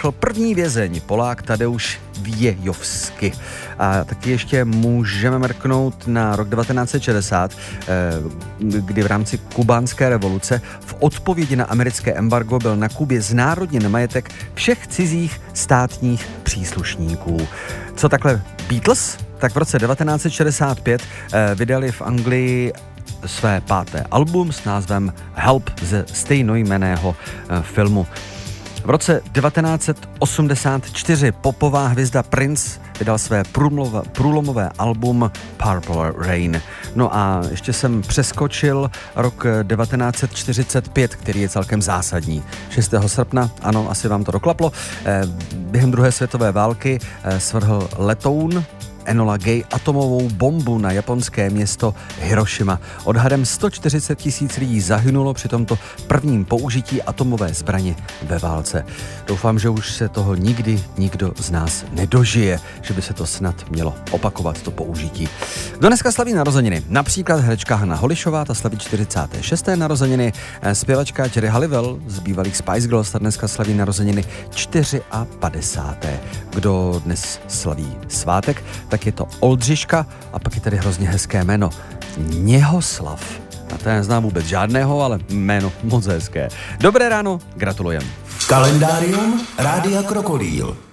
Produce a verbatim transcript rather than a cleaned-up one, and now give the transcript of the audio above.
vyprchl první vězeň, Polák Tadeusz Wiejowski. A taky ještě můžeme mrknout na rok devatenáct set šedesát, kdy v rámci kubánské revoluce v odpovědi na americké embargo byl na Kubě znárodněn majetek všech cizích státních příslušníků. Co takhle Beatles? Tak v roce devatenáct set šedesát pět vydali v Anglii své páté album s názvem Help ze stejnojmenného filmu. V roce devatenáct set osmdesát čtyři popová hvězda Prince vydal své průlomové, průlomové album Purple Rain. No a ještě jsem přeskočil rok devatenáct set čtyřicet pět, který je celkem zásadní. šestého srpna, ano, asi vám to doklaplo, během druhé světové války svrhl letoun Enola Gay atomovou bombu na japonské město Hirošima. Odhadem sto čtyřicet tisíc lidí zahynulo při tomto prvním použití atomové zbraně ve válce. Doufám, že už se toho nikdy nikdo z nás nedožije, že by se to snad mělo opakovat, to použití. Kdo dneska slaví narozeniny? Například herečka Hana Holišová, ta slaví čtyřicáté šesté narozeniny, zpěvačka Geri Halliwell z bývalých Spice Girls, ta dneska slaví narozeniny padesáté čtyřiáté Kdo dnes slaví svátek, tak je to Oldřiška a pak je tady hrozně hezké jméno Něhoslav. A to neznám vůbec žádného, ale jméno moc hezké. Dobré ráno, gratulujem. Kalendárium Rádia Krokodýl.